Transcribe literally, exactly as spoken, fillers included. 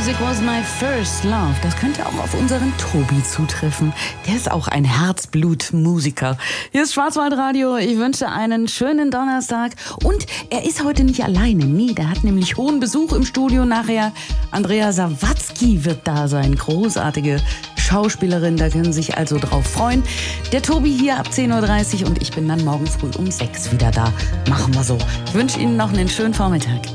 Music was my first love. Das könnte auch auf unseren Tobi zutreffen. Der ist auch ein Herzblutmusiker. Hier ist Schwarzwaldradio. Ich wünsche einen schönen Donnerstag. Und er ist heute nicht alleine. Nee, der hat nämlich hohen Besuch im Studio nachher. Andrea Sawatzki wird da sein. Großartige Schauspielerin. Da können Sie sich also drauf freuen. Der Tobi hier ab zehn Uhr dreißig und ich bin dann morgen früh um sechs wieder da. Machen wir so. Ich wünsche Ihnen noch einen schönen Vormittag.